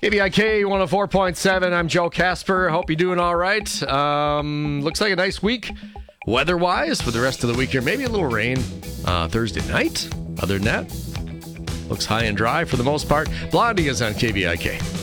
KBIK 104.7. I'm Joe Casper. Hope you're doing all right. Looks like a nice week weather-wise for the rest of the week here. Maybe a little rain Thursday night. Other than that, looks high and dry for the most part. Blondie is on KBIK.